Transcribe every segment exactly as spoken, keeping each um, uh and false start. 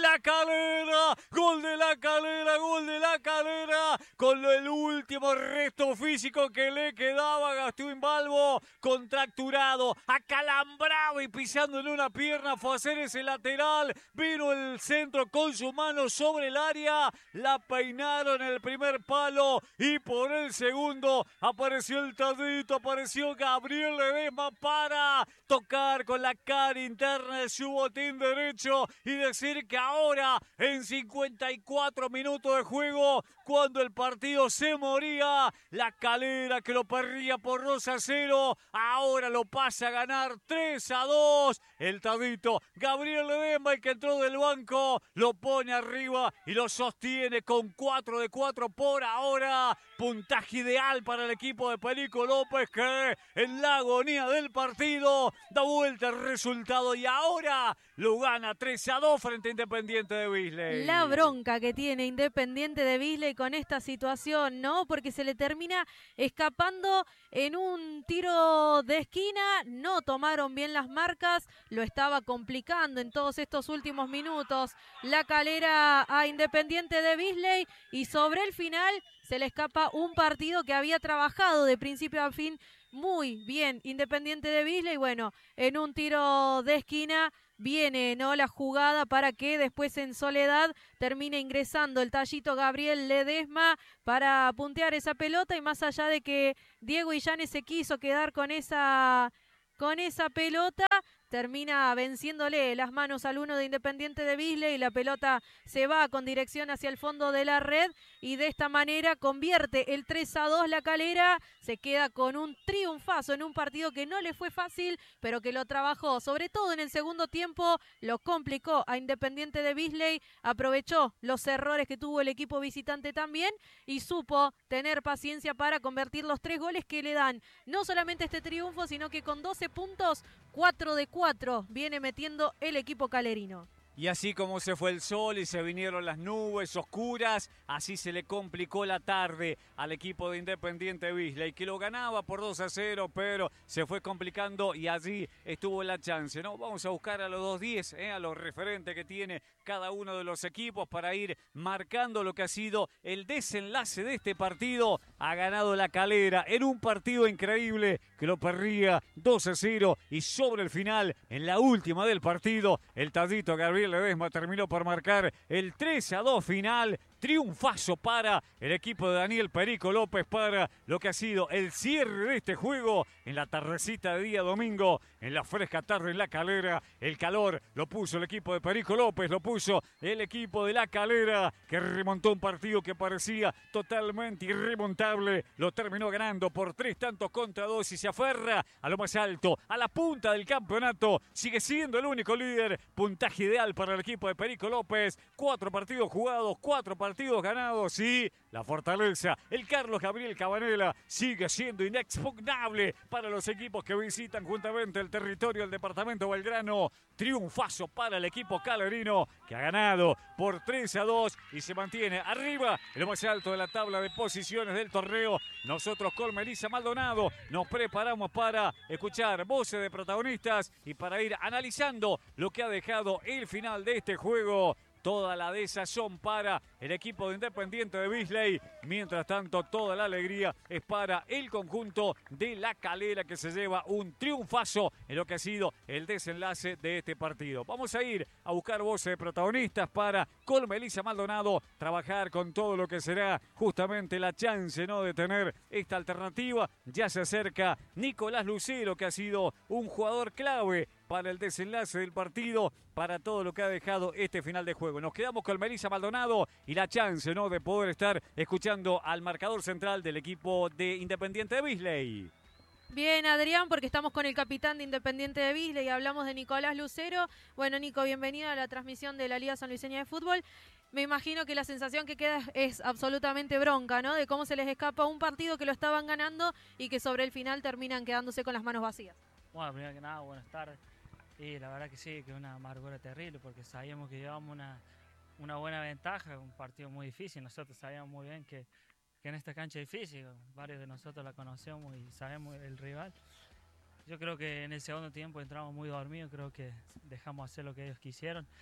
La Calera, gol de La Calera, gol de La Calera, con el último resto físico que le quedaba a Gastón Balbo, contracturado, acalambrado y pisándole una pierna, fue a hacer ese lateral, vino el centro con su mano sobre el área, la peinaron en el primer palo y por el segundo apareció el Tadito, apareció Gabriel Ledesma para tocar con la cara interna de su botín derecho y decir que ahora en cincuenta y cuatro minutos de juego, cuando el partido se moría, La Calera que lo perdía por dos a cero, ahora lo pasa a ganar tres a dos. El Tadito, Gabriel Ledesma, el que entró del banco, lo pone arriba y lo sostiene con cuatro de cuatro por ahora. Puntaje ideal para el equipo de Perico López, que en la agonía del partido da vuelta el resultado y ahora lo gana tres a dos frente a Independiente de Beasley. La bronca que tiene Independiente de Beasley con esta situación, ¿no? Porque se le termina escapando en un tiro de esquina, no tomaron bien las marcas, lo estaba complicando en todos estos últimos minutos La Calera a Independiente de Beasley y sobre el final se le escapa un partido que había trabajado de principio a fin muy bien Independiente de Beasley. Bueno, en un tiro de esquina viene, ¿no?, la jugada para que después en soledad termine ingresando el tallito Gabriel Ledesma para puntear esa pelota, y más allá de que Diego Illanes se quiso quedar con esa, con esa pelota, termina venciéndole las manos al uno de Independiente de Beasley y la pelota se va con dirección hacia el fondo de la red y de esta manera convierte el tres a dos La Calera, se queda con un triunfazo en un partido que no le fue fácil, pero que lo trabajó, sobre todo en el segundo tiempo, lo complicó a Independiente de Beasley, aprovechó los errores que tuvo el equipo visitante también y supo tener paciencia para convertir los tres goles que le dan no solamente este triunfo, sino que con doce puntos, cuatro de cuatro viene metiendo el equipo calerino. Y así como se fue el sol y se vinieron las nubes oscuras, así se le complicó la tarde al equipo de Independiente Beasley, que lo ganaba por dos a cero, pero se fue complicando y allí estuvo la chance, ¿no? Vamos a buscar a los dos diez, ¿eh? A los referentes que tiene cada uno de los equipos para ir marcando lo que ha sido el desenlace de este partido. Ha ganado La Calera en un partido increíble que lo perdía dos a cero y sobre el final, en la última del partido, el Tadito Gabriel Ledesma terminó por marcar el tres a dos final. Triunfazo para el equipo de Daniel Perico López para lo que ha sido el cierre de este juego en la tardecita de día domingo, en la fresca tarde en La Calera. El calor lo puso el equipo de Perico López, lo puso el equipo de La Calera, que remontó un partido que parecía totalmente irremontable. Lo terminó ganando por tres tantos contra dos y se aferra a lo más alto, a la punta del campeonato. Sigue siendo el único líder. Puntaje ideal para el equipo de Perico López. Cuatro partidos jugados, cuatro partidos partidos ganados y la fortaleza, el Carlos Gabriel Cabanela, sigue siendo inexpugnable para los equipos que visitan juntamente el territorio del departamento Belgrano. Triunfazo para el equipo calerino, que ha ganado por tres a dos y se mantiene arriba en lo más alto de la tabla de posiciones del torneo. Nosotros con Melissa Maldonado nos preparamos para escuchar voces de protagonistas y para ir analizando lo que ha dejado el final de este juego. Toda la desazón para el equipo de Independiente de Beasley. Mientras tanto, toda la alegría es para el conjunto de La Calera, que se lleva un triunfazo en lo que ha sido el desenlace de este partido. Vamos a ir a buscar voces de protagonistas para, con Melissa Maldonado, trabajar con todo lo que será justamente la chance, ¿no?, de tener esta alternativa. Ya se acerca Nicolás Lucero, que ha sido un jugador clave para el desenlace del partido, para todo lo que ha dejado este final de juego. Nos quedamos con Melissa Maldonado y la chance, ¿no?, de poder estar escuchando al marcador central del equipo de Independiente de Beasley. Bien, Adrián, porque estamos con el capitán de Independiente de Beasley y hablamos de Nicolás Lucero. Bueno, Nico, bienvenido a la transmisión de la Liga Sanluiseña de Fútbol. Me imagino que la sensación que queda es absolutamente bronca, ¿no?, de cómo se les escapa un partido que lo estaban ganando y que sobre el final terminan quedándose con las manos vacías. Bueno, primero que nada, buenas tardes. Y la verdad que sí, que es una amargura terrible porque sabíamos que llevábamos una, una buena ventaja, un partido muy difícil. Nosotros sabíamos muy bien que, que en esta cancha es difícil, varios de nosotros la conocemos y sabemos el rival. Yo creo que en el segundo tiempo entramos muy dormidos, creo que dejamos hacer lo que ellos quisieron.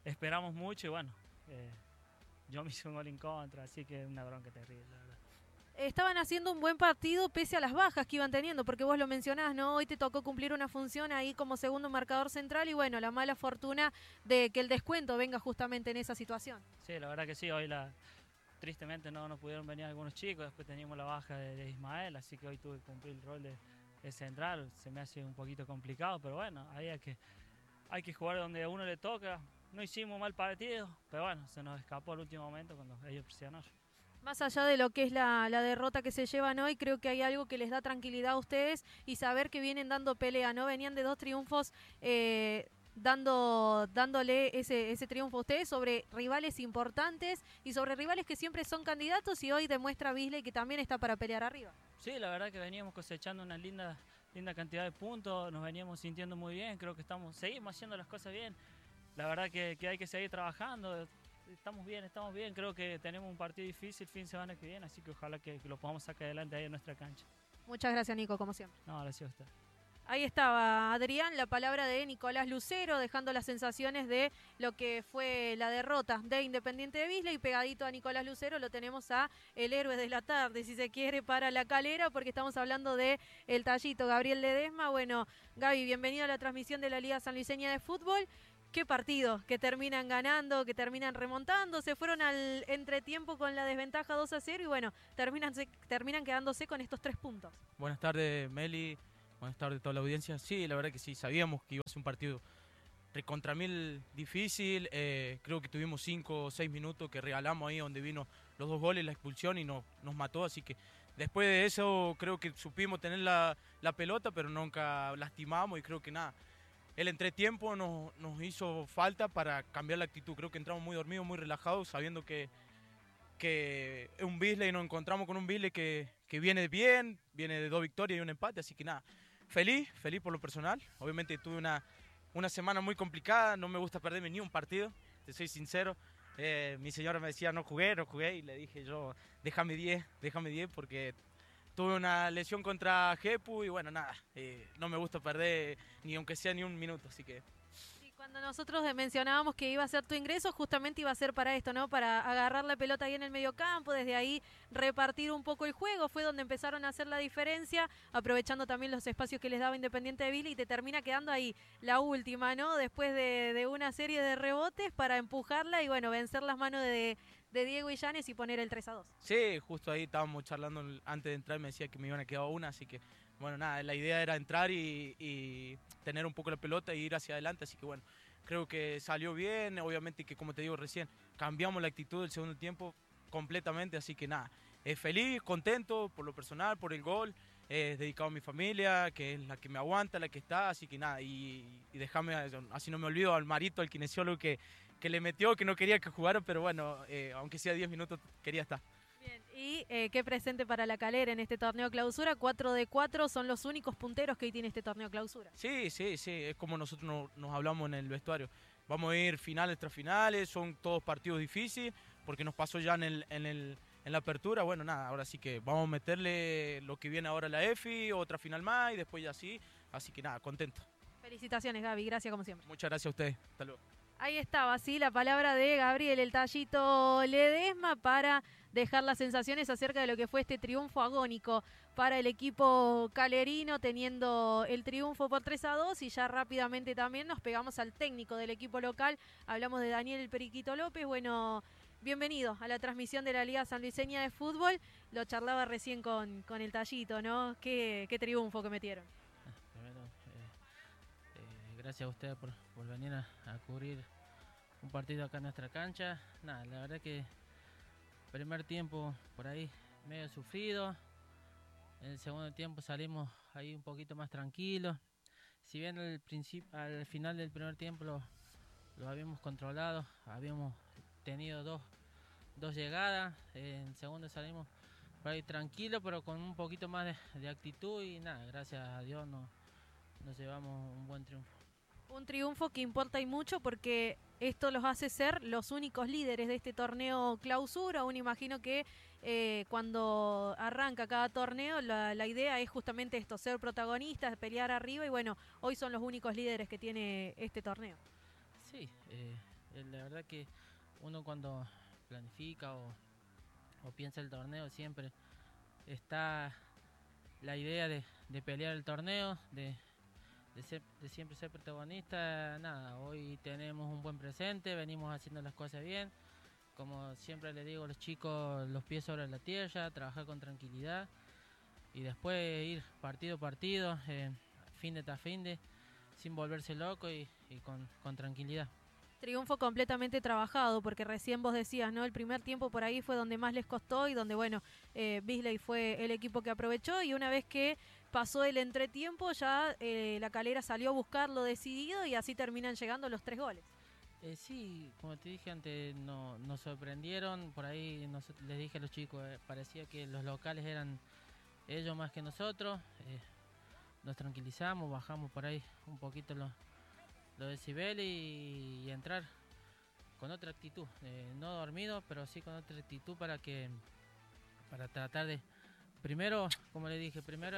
esperamos mucho y bueno, eh, yo me hice un gol en contra, así que una bronca terrible, la verdad. Estaban haciendo un buen partido pese a las bajas que iban teniendo, porque vos lo mencionás, ¿no? Hoy te tocó cumplir una función ahí como segundo marcador central y bueno, la mala fortuna de que el descuento venga justamente en esa situación. Sí, la verdad que sí, hoy la, tristemente no, no pudieron venir algunos chicos, después teníamos la baja de, de Ismael, así que hoy tuve que cumplir el rol de, de central, se me hace un poquito complicado, pero bueno, ahí hay que, hay que jugar donde a uno le toca, no hicimos mal partido, pero bueno, se nos escapó al último momento cuando ellos presionaron. Más allá de lo que es la, la derrota que se llevan hoy, creo que hay algo que les da tranquilidad a ustedes y saber que vienen dando pelea, ¿no? Venían de dos triunfos eh, dando, dándole ese, ese triunfo a ustedes sobre rivales importantes y sobre rivales que siempre son candidatos y hoy demuestra Beasley que también está para pelear arriba. Sí, la verdad que veníamos cosechando una linda, linda cantidad de puntos, nos veníamos sintiendo muy bien, creo que estamos, seguimos haciendo las cosas bien. La verdad que, que hay que seguir trabajando. Estamos bien, estamos bien, creo que tenemos un partido difícil fin de semana que viene, así que ojalá que, que lo podamos sacar adelante ahí en nuestra cancha. Muchas gracias, Nico, como siempre. No, gracias a usted. Ahí estaba, Adrián, la palabra de Nicolás Lucero, dejando las sensaciones de lo que fue la derrota de Independiente de Beasley. Pegadito a Nicolás Lucero lo tenemos a el héroe de la tarde, si se quiere, para La Calera, porque estamos hablando de el tallito Gabriel Ledesma. Bueno, Gaby, bienvenido a la transmisión de la Liga Sanluiseña de Fútbol. Qué partido, que terminan ganando, que terminan remontando, se fueron al entretiempo con la desventaja dos a cero y bueno, terminan, terminan quedándose con estos tres puntos. Buenas tardes, Meli, buenas tardes a toda la audiencia. Sí, la verdad que sí, sabíamos que iba a ser un partido recontra mil difícil, eh, creo que tuvimos cinco o seis minutos que regalamos ahí donde vino los dos goles, la expulsión y no, nos mató, así que después de eso creo que supimos tener la, la pelota, pero nunca lastimamos y creo que nada. El entretiempo nos, nos hizo falta para cambiar la actitud. Creo que entramos muy dormidos, muy relajados, sabiendo que, que es un Beasley, nos encontramos con un Beasley que, que viene bien, viene de dos victorias y un empate, así que nada, feliz, feliz por lo personal. Obviamente tuve una, una semana muy complicada, no me gusta perderme ni un partido, te soy sincero. Eh, mi señora me decía no jugué, no jugué, y le dije yo, déjame diez, déjame diez porque... Tuve una lesión contra Jepu y bueno, nada, eh, no me gusta perder ni aunque sea ni un minuto, así que... Sí, cuando nosotros mencionábamos que iba a ser tu ingreso, justamente iba a ser para esto, ¿no? Para agarrar la pelota ahí en el mediocampo, desde ahí repartir un poco el juego, fue donde empezaron a hacer la diferencia, aprovechando también los espacios que les daba Independiente de Beasley y te termina quedando ahí la última, ¿no? Después de, de una serie de rebotes para empujarla y bueno, vencer las manos de... de Diego Illanes y poner el tres a dos. Sí, justo ahí estábamos charlando antes de entrar, me decía que me iban a quedar una, así que bueno, nada, la idea era entrar y, y tener un poco la pelota e ir hacia adelante, así que bueno, creo que salió bien, obviamente que como te digo recién, cambiamos la actitud del segundo tiempo completamente, así que nada, eh, feliz, contento por lo personal, por el gol, eh, dedicado a mi familia, que es la que me aguanta, la que está, así que nada, y, y déjame, así no me olvido, al Marito, al kinesiólogo que que le metió, que no quería que jugara, pero bueno, eh, aunque sea diez minutos, quería estar. Bien, y eh, qué presente para La Calera en este torneo clausura, cuatro de cuatro son los únicos punteros que hoy tiene este torneo clausura. Sí, sí, sí, es como nosotros no, nos hablamos en el vestuario. Vamos a ir finales tras finales, son todos partidos difíciles, porque nos pasó ya en, el, en, el, en la apertura, bueno, nada, ahora sí que vamos a meterle lo que viene ahora la E F I, otra final más y después ya sí, así que nada, contento. Felicitaciones, Gaby, gracias como siempre. Muchas gracias a ustedes, hasta luego. Ahí estaba, sí, la palabra de Gabriel, el tallito Ledesma, para dejar las sensaciones acerca de lo que fue este triunfo agónico para el equipo calerino, teniendo el triunfo por tres a dos y ya rápidamente también nos pegamos al técnico del equipo local, hablamos de Daniel El Periquito López. Bueno, bienvenido a la transmisión de la Liga Sanluiseña de Fútbol, lo charlaba recién con, con el tallito, ¿no? Qué, qué triunfo que metieron. Primero, eh, eh, gracias a ustedes por, por venir a, a cubrir un partido acá en nuestra cancha. Nada, la verdad que primer tiempo por ahí medio sufrido. En el segundo tiempo salimos ahí un poquito más tranquilos. Si bien al principio, al final del primer tiempo lo, lo habíamos controlado, habíamos tenido dos, dos llegadas. En el segundo salimos por ahí tranquilos, pero con un poquito más de, de actitud y nada, gracias a Dios nos, nos llevamos un buen triunfo. Un triunfo que importa y mucho porque esto los hace ser los únicos líderes de este torneo clausura. Aún imagino que eh, cuando arranca cada torneo la, la idea es justamente esto, ser protagonistas, pelear arriba y bueno, hoy son los únicos líderes que tiene este torneo. Sí, eh, Eh, la verdad que uno cuando planifica o, o piensa el torneo siempre está la idea de, de pelear el torneo, de, de, ser, de siempre ser protagonista. Nada, hoy tenemos un buen presente, venimos haciendo las cosas bien. Como siempre le digo a los chicos, los pies sobre la tierra, trabajar con tranquilidad y después ir partido a partido, eh, fin de tras fin de, sin volverse loco y, y con, con tranquilidad. Triunfo completamente trabajado, porque recién vos decías, ¿no? El primer tiempo por ahí fue donde más les costó y donde, bueno, eh, Beasley fue el equipo que aprovechó, y una vez que pasó el entretiempo ya eh, la Calera salió a buscarlo decidido y así terminan llegando los tres goles. Eh, sí, como te dije antes, no, nos sorprendieron, por ahí nos, les dije a los chicos, eh, parecía que los locales eran ellos más que nosotros, eh, nos tranquilizamos, bajamos por ahí un poquito los, los decibeles y, y entrar con otra actitud, eh, no dormido, pero sí con otra actitud para que, para tratar de, primero, como le dije, primero,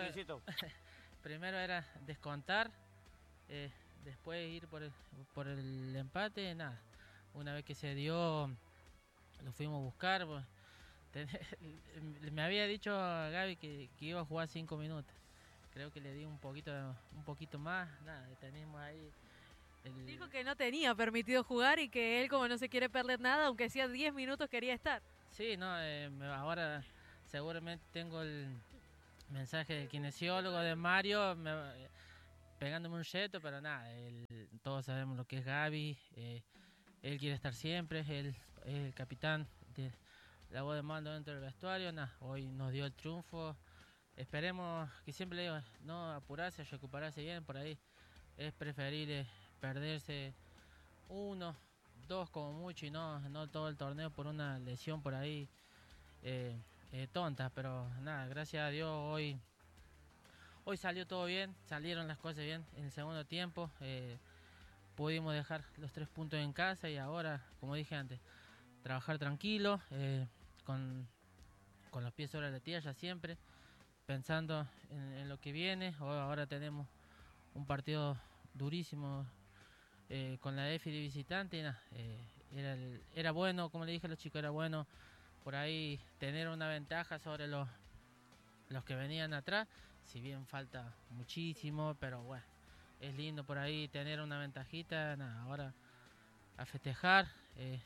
primero era descontar, eh, después ir por el, por el empate, nada. Una vez que se dio, lo fuimos a buscar. Pues, ten, me había dicho a Gaby que, que iba a jugar cinco minutos. Creo que le di un poquito, un poquito más. Nada, tenemos ahí. El... Dijo que no tenía permitido jugar y que él, como no se quiere perder nada, aunque sea diez minutos, quería estar. Sí, no, eh, ahora seguramente tengo el mensaje del kinesiólogo de Mario. Me, pegándome un cheto, pero nada, él, todos sabemos lo que es Gaby, eh, él quiere estar siempre, él es el capitán de la voz de mando dentro del vestuario. Nah, hoy nos dio el triunfo, esperemos que siempre le digo, no apurarse, recuperarse bien, por ahí es preferible perderse uno, dos como mucho y no, no todo el torneo por una lesión por ahí eh, eh, tonta, pero nada, gracias a Dios hoy Hoy salió todo bien, salieron las cosas bien en el segundo tiempo, eh, pudimos dejar los tres puntos en casa y ahora, como dije antes, trabajar tranquilo, eh, con, con los pies sobre la tierra siempre, pensando en, en lo que viene. Ahora tenemos un partido durísimo eh, con la F I de visitante, y nah, eh, era, el, era bueno, como le dije a los chicos, era bueno por ahí tener una ventaja sobre los, los que venían atrás. Si bien falta muchísimo, pero bueno, es lindo por ahí tener una ventajita. Nada, ahora a festejar, eh,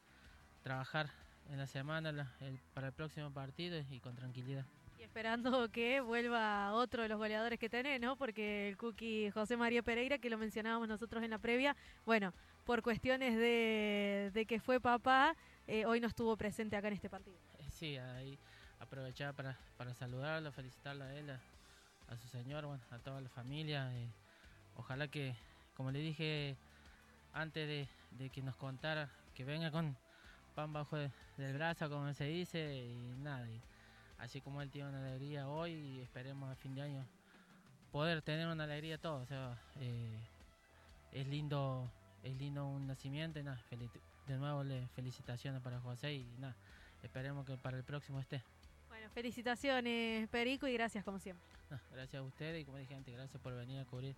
trabajar en la semana la, el, para el próximo partido y con tranquilidad. Y esperando que vuelva otro de los goleadores que tenés, ¿no? Porque el Cookie José María Pereira, que lo mencionábamos nosotros en la previa, bueno, por cuestiones de, de que fue papá, eh, hoy no estuvo presente acá en este partido. Sí, ahí aprovechar para, para saludarlo, felicitarlo a él, a, a su señor, bueno, a toda la familia. Eh, ojalá que, como le dije antes de, de que nos contara, que venga con pan bajo de, del brazo, como se dice, y nada. Y así como él tiene una alegría hoy, y esperemos a fin de año poder tener una alegría todos. O sea, eh, es lindo, es lindo un nacimiento y nada. De nuevo, le felicitaciones para José y nada. Esperemos que para el próximo esté. Bueno, felicitaciones, Perico, y gracias como siempre. No, gracias a ustedes y como dije antes, gracias por venir a cubrir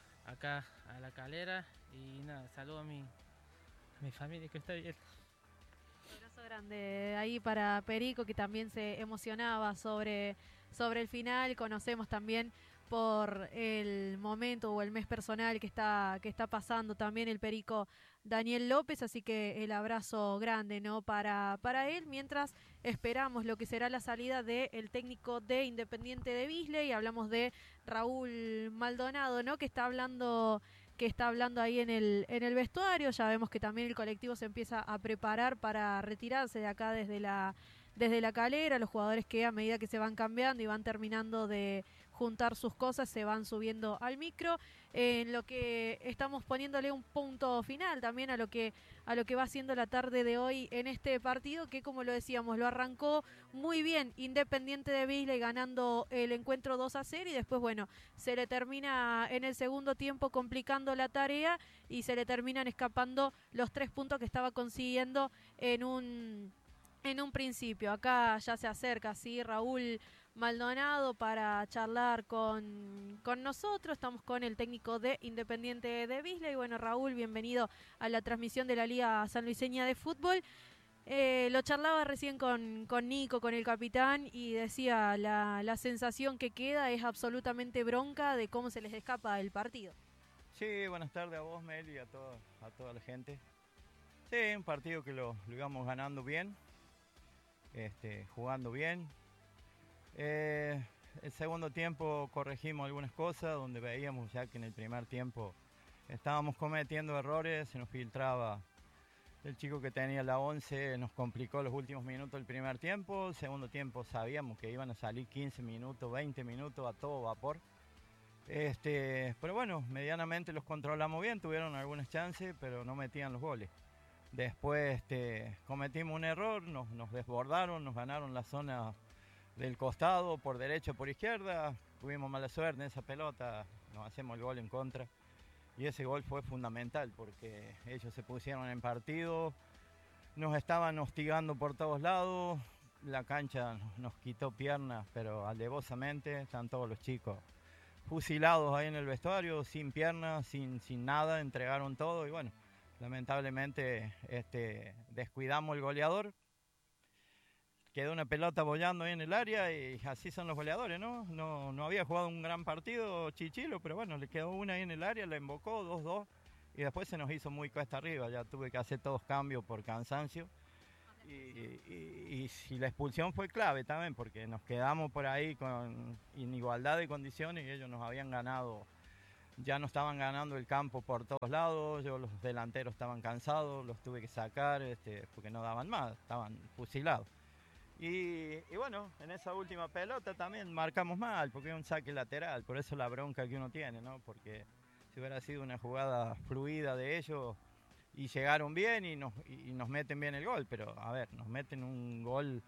acá a la Calera. Y nada, saludo a mi, a mi familia que está bien. Un abrazo grande ahí para Perico, que también se emocionaba sobre, sobre el final. Conocemos también por el momento o el mes personal que está, que está pasando también el Perico Daniel López, así que el abrazo grande, ¿no? Para, para él, mientras esperamos lo que será la salida del técnico de Independiente de Beasley. Hablamos de Raúl Maldonado, ¿no? Que está hablando, que está hablando ahí en el, en el vestuario. Ya vemos que también el colectivo se empieza a preparar para retirarse de acá desde la, desde la Calera. Los jugadores que a medida que se van cambiando y van terminando de juntar sus cosas, se van subiendo al micro, eh, en lo que estamos poniéndole un punto final también a lo que a lo que va siendo la tarde de hoy en este partido, que como lo decíamos, lo arrancó muy bien Independiente de Beasley ganando el encuentro dos a cero, y después, bueno, se le termina en el segundo tiempo complicando la tarea y se le terminan escapando los tres puntos que estaba consiguiendo en un en un principio. Acá ya se acerca, sí, Raúl Maldonado para charlar con, con nosotros. Estamos con el técnico de Independiente de Beasley. Bueno, Raúl, bienvenido a la transmisión de la Liga Sanluiseña de Fútbol. Eh, lo charlaba recién con, con Nico, con el capitán, y decía la, la sensación que queda es absolutamente bronca de cómo se les escapa el partido. Sí, buenas tardes a vos, Mel, y a, todo, a toda la gente. Sí, un partido que lo, lo íbamos ganando bien, este, jugando bien. Eh, el segundo tiempo corregimos algunas cosas, donde veíamos ya que en el primer tiempo estábamos cometiendo errores, se nos filtraba el chico que tenía la once, nos complicó los últimos minutos del primer tiempo. El segundo tiempo sabíamos que iban a salir quince minutos, veinte minutos a todo vapor. Este, pero bueno, medianamente los controlamos bien, tuvieron algunas chances, pero no metían los goles. Después este, cometimos un error, nos, nos desbordaron, nos ganaron la zona del costado, por derecha, por izquierda. Tuvimos mala suerte en esa pelota, nos hacemos el gol en contra. Y ese gol fue fundamental porque ellos se pusieron en partido, nos estaban hostigando por todos lados, la cancha nos quitó piernas, pero alevosamente, están todos los chicos fusilados ahí en el vestuario, sin piernas, sin, sin nada, entregaron todo y bueno, lamentablemente este, descuidamos el goleador. Quedó una pelota bollando ahí en el área y así son los goleadores, ¿no? No, no había jugado un gran partido Chichilo, pero bueno, le quedó una ahí en el área, la invocó, dos dos, y después se nos hizo muy cuesta arriba, ya tuve que hacer todos cambios por cansancio. Y, y, y, y la expulsión fue clave también, porque nos quedamos por ahí con inigualdad de condiciones y ellos nos habían ganado, ya no estaban ganando el campo por todos lados, yo los delanteros estaban cansados, los tuve que sacar este, porque no daban más, estaban fusilados. Y, y bueno, en esa última pelota también marcamos mal, porque es un saque lateral, por eso la bronca que uno tiene, ¿no? Porque si hubiera sido una jugada fluida de ellos y llegaron bien y nos, y nos meten bien el gol, pero a ver, nos meten un gol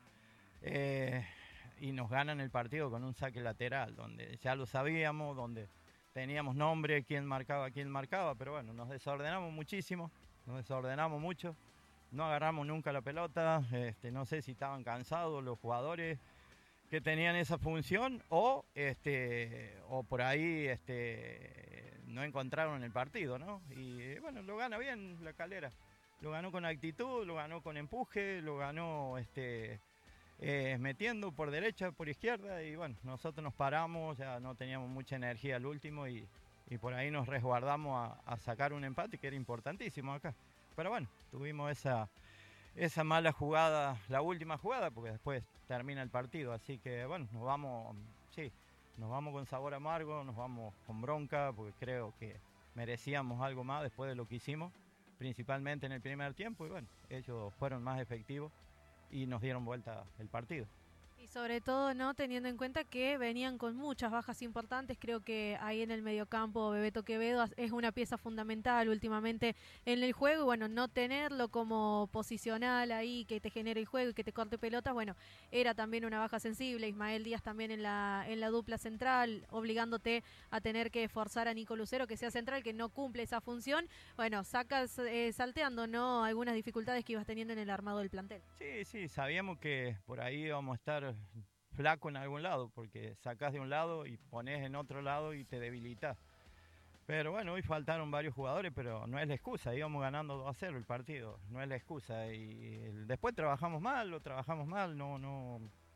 eh, y nos ganan el partido con un saque lateral, donde ya lo sabíamos, donde teníamos nombre, quién marcaba, quién marcaba, pero bueno, nos desordenamos muchísimo, nos desordenamos mucho. No agarramos nunca la pelota, este, no sé si estaban cansados los jugadores que tenían esa función o, este, o por ahí este, no encontraron el partido, ¿no? Y bueno, lo gana bien la Calera, lo ganó con actitud, lo ganó con empuje, lo ganó este, eh, metiendo por derecha, por izquierda y bueno, nosotros nos paramos, ya no teníamos mucha energía al último y, y por ahí nos resguardamos a, a sacar un empate que era importantísimo acá. Pero bueno, tuvimos esa, esa mala jugada, la última jugada, porque después termina el partido. Así que bueno, nos vamos, sí, nos vamos con sabor amargo, nos vamos con bronca, porque creo que merecíamos algo más después de lo que hicimos, principalmente en el primer tiempo. Y bueno, ellos fueron más efectivos y nos dieron vuelta el partido. Y sobre todo, ¿no? Teniendo en cuenta que venían con muchas bajas importantes, creo que ahí en el mediocampo Bebeto Quevedo es una pieza fundamental últimamente en el juego, y bueno, no tenerlo como posicional ahí, que te genere el juego y que te corte pelotas, bueno, era también una baja sensible. Ismael Díaz también en la, en la dupla central, obligándote a tener que forzar a Nico Lucero que sea central, que no cumple esa función. Bueno, sacas eh, salteando, ¿no? Algunas dificultades que ibas teniendo en el armado del plantel. Sí, sí, sabíamos que por ahí íbamos a estar flaco en algún lado, porque sacás de un lado y pones en otro lado y te debilitas. Pero bueno, hoy faltaron varios jugadores, pero no es la excusa, íbamos ganando dos a cero el partido, no es la excusa. Y después trabajamos mal, lo trabajamos mal, no, no.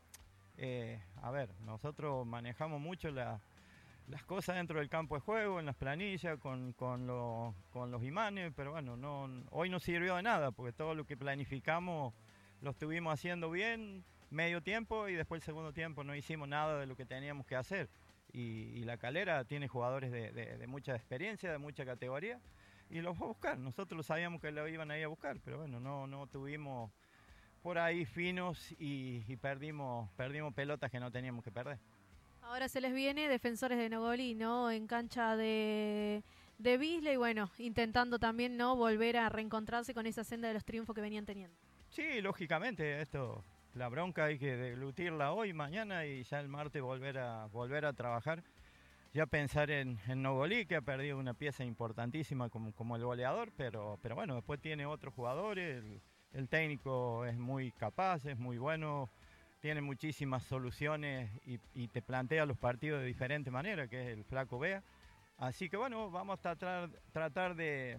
Eh, a ver, nosotros manejamos mucho la, las cosas dentro del campo de juego, en las planillas, con, con, lo, con los imanes, pero bueno, no, hoy no sirvió de nada, porque todo lo que planificamos lo estuvimos haciendo bien medio tiempo y después el segundo tiempo no hicimos nada de lo que teníamos que hacer. Y, y la Calera tiene jugadores de, de, de mucha experiencia, de mucha categoría, y los fue a buscar. Nosotros sabíamos que lo iban a ir a buscar, pero bueno, no, no tuvimos por ahí finos y, y perdimos, perdimos pelotas que no teníamos que perder. Ahora se les viene Defensores de Nogolí, ¿no? En cancha de, de Beasley, y bueno, intentando también, ¿no?, volver a reencontrarse con esa senda de los triunfos que venían teniendo. Sí, lógicamente, esto, la bronca hay que deglutirla hoy, mañana y ya el martes volver a, volver a trabajar. Ya pensar en, en Nogolí, que ha perdido una pieza importantísima como, como el goleador, pero, pero bueno, después tiene otros jugadores, el, el técnico es muy capaz, es muy bueno, tiene muchísimas soluciones y, y te plantea los partidos de diferente manera, que es el Flaco Bea. Así que bueno, vamos a tratar, tratar de,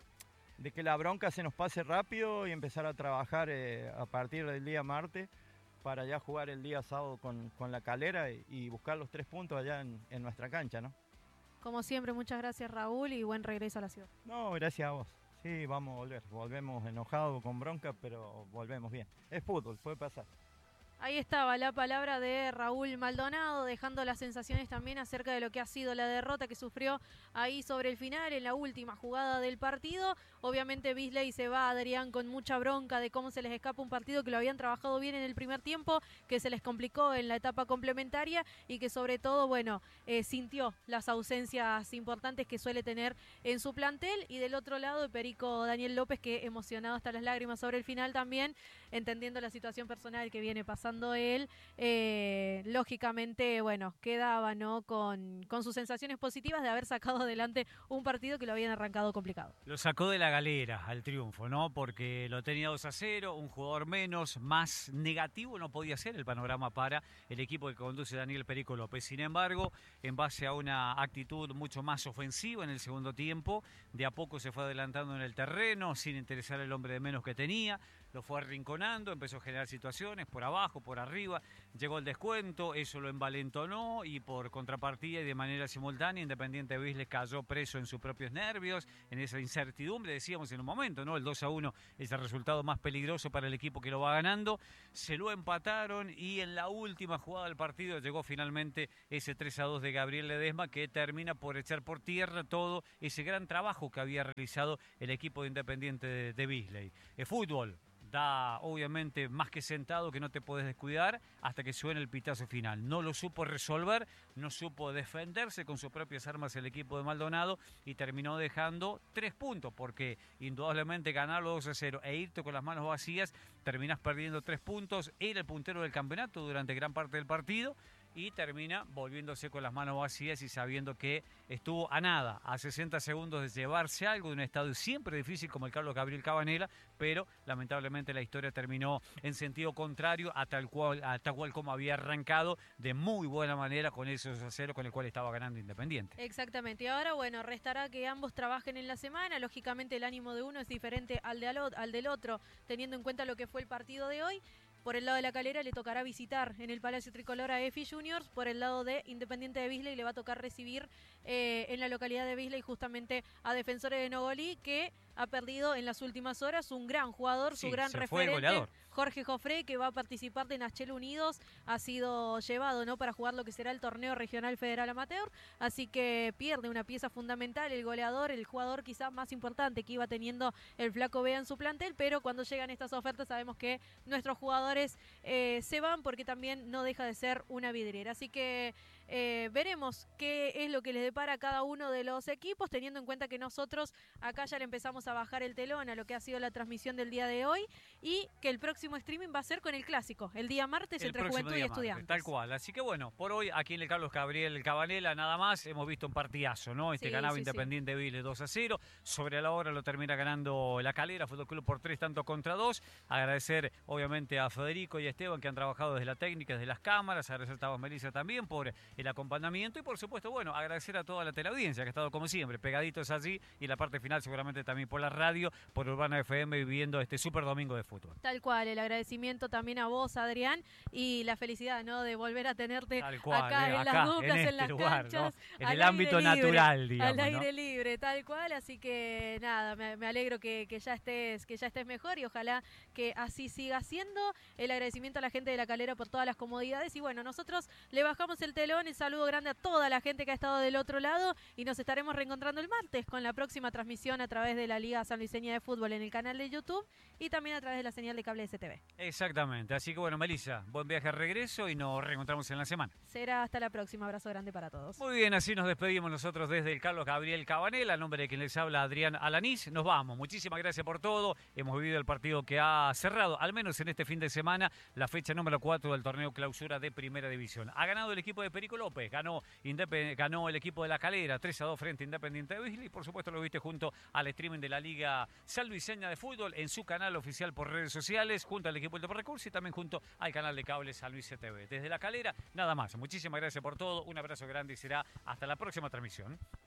de que la bronca se nos pase rápido y empezar a trabajar eh, a partir del día martes para ya jugar el día sábado con, con la Calera y, y buscar los tres puntos allá en, en nuestra cancha, ¿no? Como siempre, muchas gracias, Raúl, y buen regreso a la ciudad. No, gracias a vos. Sí, vamos a volver. Volvemos enojados con bronca, pero volvemos bien. Es fútbol, puede pasar. Ahí estaba la palabra de Raúl Maldonado, dejando las sensaciones también acerca de lo que ha sido la derrota que sufrió ahí sobre el final, en la última jugada del partido. Obviamente Beasley se va, Adrián, con mucha bronca de cómo se les escapa un partido que lo habían trabajado bien en el primer tiempo, que se les complicó en la etapa complementaria y que sobre todo, bueno, eh, sintió las ausencias importantes que suele tener en su plantel. Y del otro lado, el perico Daniel López, que emocionado hasta las lágrimas sobre el final también, entendiendo la situación personal que viene pasando él, eh, lógicamente, bueno, quedaba, ¿no?, con, con sus sensaciones positivas de haber sacado adelante un partido que lo habían arrancado complicado. Lo sacó de la galera al triunfo, ¿no? Porque lo tenía dos a cero, un jugador menos, más negativo no podía ser el panorama para el equipo que conduce Daniel Perico López. Sin embargo, en base a una actitud mucho más ofensiva en el segundo tiempo, de a poco se fue adelantando en el terreno, sin interesar el hombre de menos que tenía, lo fue arrinconando, empezó a generar situaciones por abajo, por arriba, llegó el descuento, eso lo envalentonó y por contrapartida y de manera simultánea Independiente Beasley cayó preso en sus propios nervios, en esa incertidumbre, decíamos en un momento, ¿no? El dos a uno es el resultado más peligroso para el equipo que lo va ganando, se lo empataron y en la última jugada del partido llegó finalmente ese tres a dos de Gabriel Ledesma, que termina por echar por tierra todo ese gran trabajo que había realizado el equipo de Independiente de, de Beasley. El fútbol da obviamente más que sentado que no te puedes descuidar hasta que suene el pitazo final. No lo supo resolver, no supo defenderse con sus propias armas el equipo de Maldonado y terminó dejando tres puntos, porque indudablemente ganarlo dos a cero e irte con las manos vacías, terminás perdiendo tres puntos, era el puntero del campeonato durante gran parte del partido y termina volviéndose con las manos vacías y sabiendo que estuvo a nada, a sesenta segundos de llevarse algo de un estadio siempre difícil como el Carlos Gabriel Cabanela, pero lamentablemente la historia terminó en sentido contrario a tal cual, a tal cual como había arrancado de muy buena manera con ese dos a cero con el cual estaba ganando Independiente. Exactamente, y ahora bueno, restará que ambos trabajen en la semana, lógicamente el ánimo de uno es diferente al, de al, al del otro, teniendo en cuenta lo que fue el partido de hoy. Por el lado de la Calera le tocará visitar en el Palacio Tricolor a Efi Juniors. Por el lado de Independiente de Beasley le va a tocar recibir eh, en la localidad de Beasley justamente a Defensores de Nogolí, que ha perdido en las últimas horas un gran jugador, sí, su gran se referente, fue goleador. Jorge Jofré, que va a participar de Nachel Unidos, ha sido llevado, ¿no?, para jugar lo que será el torneo regional federal amateur, así que pierde una pieza fundamental, el goleador, el jugador quizás más importante que iba teniendo el Flaco Bea en su plantel, pero cuando llegan estas ofertas sabemos que nuestros jugadores eh, se van porque también no deja de ser una vidriera, así que eh, veremos qué es lo que les depara a cada uno de los equipos, teniendo en cuenta que nosotros acá ya le empezamos a bajar el telón a lo que ha sido la transmisión del día de hoy y que el próximo streaming va a ser con el clásico, el día martes el entre Juventud y Estudiantes. Tal cual, así que bueno, por hoy aquí en el Carlos Gabriel Cabanela nada más, hemos visto un partidazo, ¿no? Este sí, ganaba sí, Independiente sí. Beasley dos a cero, sobre la hora lo termina ganando la Calera Fútbol Club por tres tanto contra dos. Agradecer obviamente a Federico y a Esteban que han trabajado desde la técnica, desde las cámaras, agradecer a Melissa también por el acompañamiento y por supuesto, bueno, agradecer a toda la teleaudiencia que ha estado como siempre, pegaditos allí y la parte final seguramente también por la radio, por Urbana F M viviendo este súper domingo de fútbol. Tal cual, el agradecimiento también a vos, Adrián, y la felicidad, ¿no?, de volver a tenerte cual, acá eh, en acá, las duplas, en, este en las lugar, canchas, ¿no? En el ámbito libre, natural, digamos, al aire ¿no? libre, tal cual, así que nada, me, me alegro que, que ya estés, que ya estés mejor y ojalá que así siga siendo. El agradecimiento a la gente de La Calera por todas las comodidades y bueno, nosotros le bajamos el telón, el saludo grande a toda la gente que ha estado del otro lado y nos estaremos reencontrando el martes con la próxima transmisión a través de la Liga Sanluiseña de Fútbol en el canal de YouTube y también a través de la señal de cable de S T V. Exactamente, así que bueno, Melissa, buen viaje de regreso y nos reencontramos en la semana. Será hasta la próxima, abrazo grande para todos. Muy bien, así nos despedimos nosotros desde el Carlos Gabriel Cabanela, a nombre de quien les habla Adrián Alanís, nos vamos, muchísimas gracias por todo, hemos vivido el partido que ha cerrado, al menos en este fin de semana, la fecha número cuatro del torneo clausura de Primera División. Ha ganado el equipo de Perico Nico López. Ganó, Indep ganó el equipo de La Calera tres a dos frente a Independiente de Beasley. Y por supuesto lo viste junto al streaming de la Liga Sanluiseña de Fútbol en su canal oficial por redes sociales, junto al equipo del Recurso y también junto al canal de cable San Luis C T V. Desde La Calera, nada más. Muchísimas gracias por todo. Un abrazo grande y será hasta la próxima transmisión.